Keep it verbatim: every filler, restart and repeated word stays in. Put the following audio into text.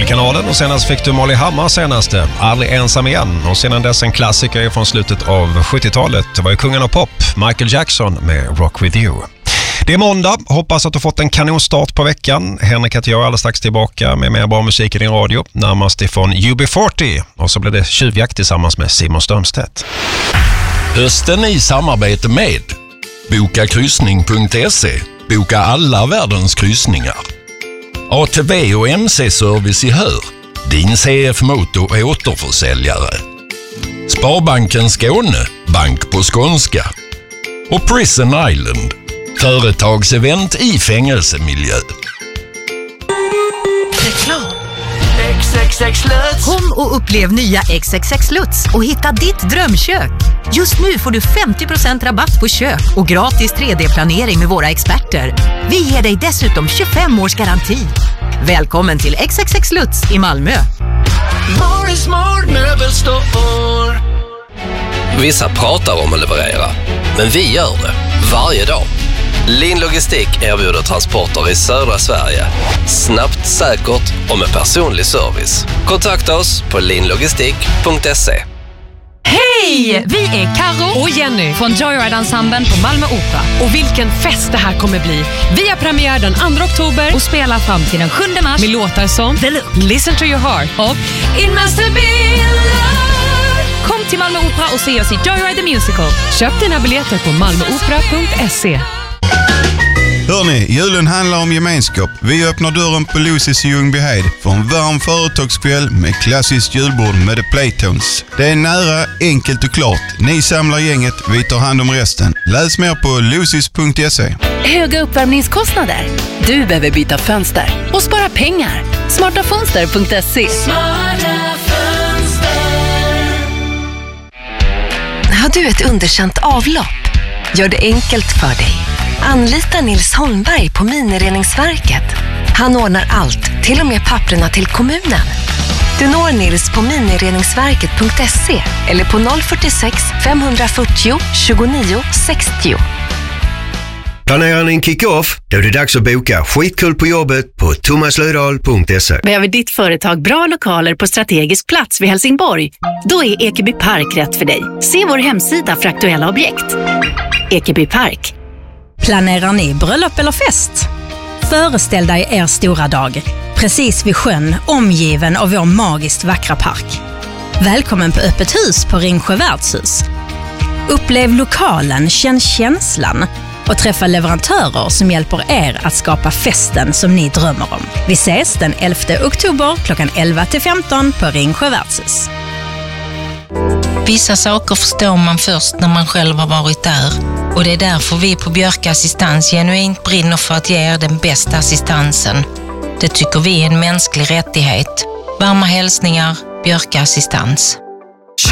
Melodikanalen. Och senast fick du Molly Hammar senaste, Aldrig ensam igen. Och sedan dess en klassiker från slutet av sjuttiotalet. Det var ju kungen av pop, Michael Jackson med Rock With You. Det är måndag, hoppas att du fått en kanonstart på veckan. Henrik heter jag, alldeles strax tillbaka med mer bra musik i din radio. Närmast ifrån U B fyrtio. Och så blir det tjuvjakt tillsammans med Simon Strömstedt. Hösten i samarbete med boka kryssning punkt se. Boka alla världens kryssningar. A T V och M C-service i Hör. Din C F Motor är återförsäljare. Sparbanken Skåne, bank på skånska. Och Prison Island, företagsevent i fängelsemiljö. Reklam. X X X Lutz. Kom och upplev nya X X X Lutz och hitta ditt drömkök. Just nu får du femtio procent rabatt på kök och gratis tre D-planering med våra experter. Vi ger dig dessutom tjugofem års garanti. Välkommen till X X X Lutz i Malmö. Morris Mord Möbelstore. Vissa pratar om att leverera, men vi gör det varje dag. Lin Logistik erbjuder transporter i södra Sverige. Snabbt, säkert och med personlig service. Kontakta oss på linlogistik punkt se. Hej! Vi är Karo och Jenny från Joyride-ensemblen på Malmö Opera. Och vilken fest det här kommer bli. Vi har premiär den andra oktober och spelar fram till den sjunde mars med låtar som The Look, Listen to Your Heart och It Must Have Been Love. Kom till Malmö Opera och se oss i Joyride the Musical. Köp dina biljetter på malmöopera punkt se. Hörrni, julen handlar om gemenskap. Vi öppnar dörren på Lucy's i Ljungbyhed för en varm företagskväll med klassiskt julbord med The Playtones. Det är nära, enkelt och klart. Ni samlar gänget, vi tar hand om resten. Läs mer på lucys punkt se. Höga uppvärmningskostnader? Du behöver byta fönster och spara pengar. smarta fönster punkt se. Smarta fönster. Har du ett underkänt avlopp? Gör det enkelt för dig. Anlita Nils Holmberg på Minireningsverket. Han ordnar allt, till och med papperna till kommunen. Du når Nils på minireningsverket punkt se eller på noll fyrtiosex fem fyrtio tjugonio sextio. Planerar ni en kick-off? Då är det dags att boka skitkul på jobbet på thomas löfdahl punkt se. Behöver ditt företag bra lokaler på strategisk plats vid Helsingborg? Då är Ekeby Park rätt för dig. Se vår hemsida för aktuella objekt. Ekeby Park. Planerar ni bröllop eller fest? Föreställ dig er stora dag, precis vid sjön, omgiven av vår magiskt vackra park. Välkommen på öppet hus på Ringsjö värdshus. Upplev lokalen, känn känslan och träffa leverantörer som hjälper er att skapa festen som ni drömmer om. Vi ses den elfte oktober klockan elva till femton på Ringsjö värdshus. Vissa saker förstår man först när man själv har varit där. Och det är därför vi på Björk Assistans genuint brinner för att ge er den bästa assistansen. Det tycker vi är en mänsklig rättighet. Varma hälsningar, Björk Assistans.